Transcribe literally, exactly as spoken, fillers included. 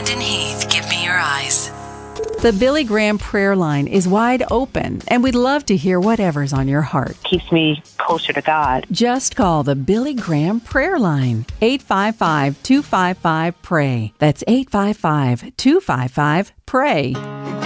Brandon Heath, Give Me Your Eyes. The Billy Graham prayer line is wide open, and we'd love to hear whatever's on your heart. Keeps me closer to God. Just call the Billy Graham prayer line, eight five five, two five five, P R A Y. That's eight five five, two five five, P R A Y.